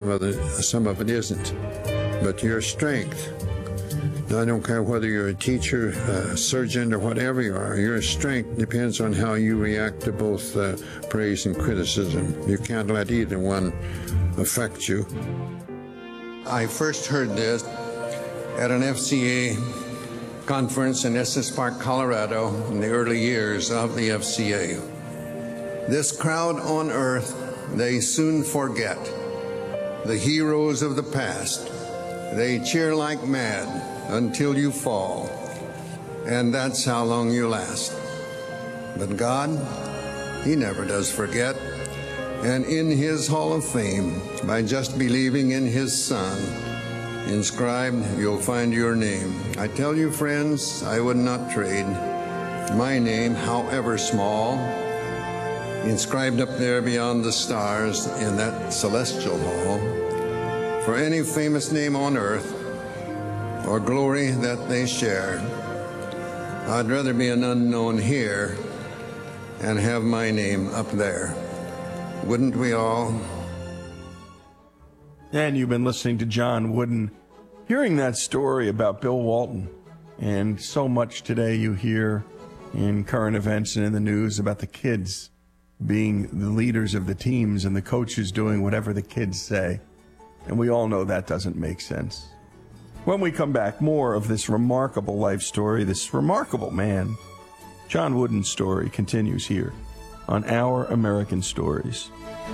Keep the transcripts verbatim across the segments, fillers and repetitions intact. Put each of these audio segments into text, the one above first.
of it, some of it isn't. But your strength, I don't care whether you're a teacher, a surgeon, or whatever you are, your strength depends on how you react to both uh, praise and criticism. You can't let either one affect you. I first heard this at an F C A conference in Estes Park, Colorado, in the early years of the F C A. This crowd on earth, they soon forget the heroes of the past. They cheer like mad until you fall, and that's how long you last. But God, He never does forget, and in His Hall of Fame, by just believing in His Son, inscribed, you'll find your name. I tell you, friends, I would not trade my name, however small, inscribed up there beyond the stars in that celestial hall, for any famous name on earth or glory that they share. I'd rather be an unknown here and have my name up there. Wouldn't we all? And you've been listening to John Wooden, hearing that story about Bill Walton. And so much today you hear in current events and in the news about the kids being the leaders of the teams and the coaches doing whatever the kids say. And we all know that doesn't make sense. When we come back, more of this remarkable life story, this remarkable man. John Wooden's story continues here on Our American Stories.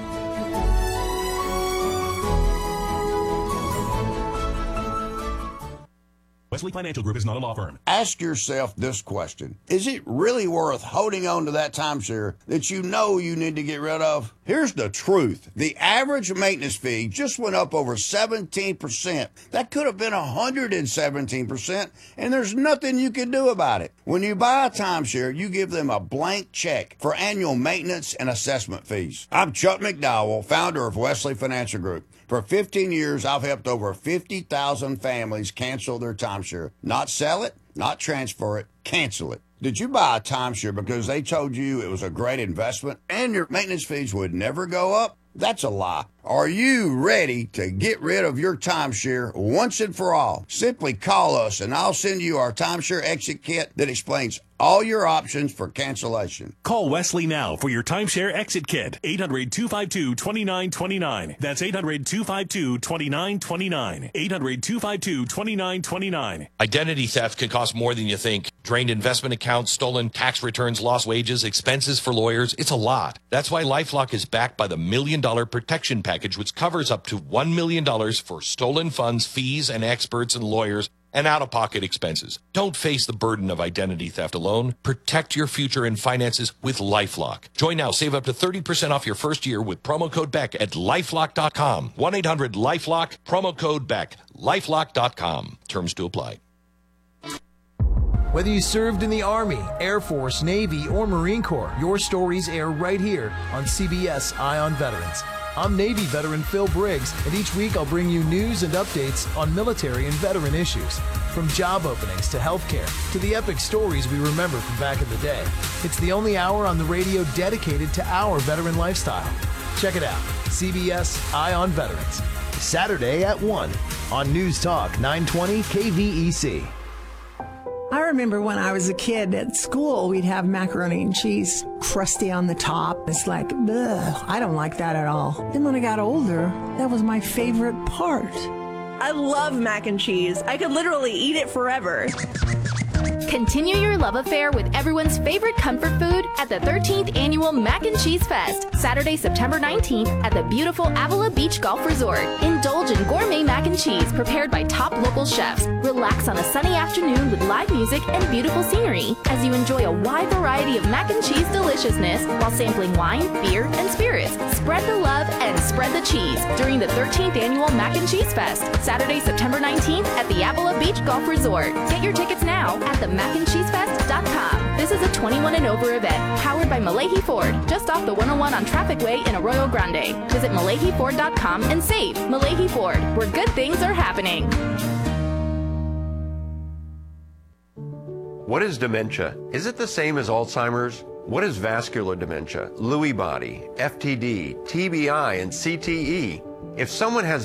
Wesley Financial Group is not a law firm. Ask yourself this question. Is it really worth holding on to that timeshare that you know you need to get rid of? Here's the truth. The average maintenance fee just went up over seventeen percent. That could have been one hundred seventeen percent, and there's nothing you can do about it. When you buy a timeshare, you give them a blank check for annual maintenance and assessment fees. I'm Chuck McDowell, founder of Wesley Financial Group. For fifteen years, I've helped over fifty thousand families cancel their timeshare. Not sell it, not transfer it, cancel it. Did you buy a timeshare because they told you it was a great investment and your maintenance fees would never go up? That's a lie. Are you ready to get rid of your timeshare once and for all? Simply call us and I'll send you our timeshare exit kit that explains all your options for cancellation. Call Wesley now for your timeshare exit kit. eight hundred, two five two, two nine two nine. That's eight hundred, two five two, two nine two nine. eight hundred, two five two, two nine two nine. Identity theft can cost more than you think. Drained investment accounts, stolen tax returns, lost wages, expenses for lawyers. It's a lot. That's why LifeLock is backed by the Million Dollar Protection Package, which covers up to one million dollars for stolen funds, fees, and experts and lawyers, and out-of-pocket expenses. Don't face the burden of identity theft alone. Protect your future and finances with LifeLock. Join now. Save up to thirty percent off your first year with promo code Beck at lifelock dot com. one eight hundred lifelock, promo code Beck, lifelock dot com. Terms to apply. Whether you served in the Army, Air Force, Navy, or Marine Corps, your stories air right here on C B S Eye on Veterans. I'm Navy veteran Phil Briggs, and each week I'll bring you news and updates on military and veteran issues. From job openings to healthcare to the epic stories we remember from back in the day. It's the only hour on the radio dedicated to our veteran lifestyle. Check it out, C B S Eye on Veterans. Saturday at one on News Talk nine twenty K V E C. I remember when I was a kid at school, we'd have macaroni and cheese crusty on the top. It's like, ugh, I don't like that at all. Then when I got older, that was my favorite part. I love mac and cheese. I could literally eat it forever. Continue your love affair with everyone's favorite comfort food at the thirteenth Annual Mac and Cheese Fest, Saturday, September nineteenth at the beautiful Avila Beach Golf Resort. Indulge in gourmet mac and cheese prepared by top local chefs. Relax on a sunny afternoon with live music and beautiful scenery as you enjoy a wide variety of mac and cheese deliciousness while sampling wine, beer, and spirits. Spread the love and spread the cheese during the thirteenth Annual Mac and Cheese Fest, Saturday, September nineteenth at the Avila Beach Golf Resort. Get your tickets now at the mac and cheese fest dot com. This is a twenty-one and over event powered by Malahi Ford, just off the one oh one on Traffic Way in Arroyo Grande. Visit malahi ford dot com and save. Malahi Ford, where good things are happening. What is dementia? Is it the same as Alzheimer's? What is vascular dementia, Lewy body, F T D, T B I, and C T E? If someone has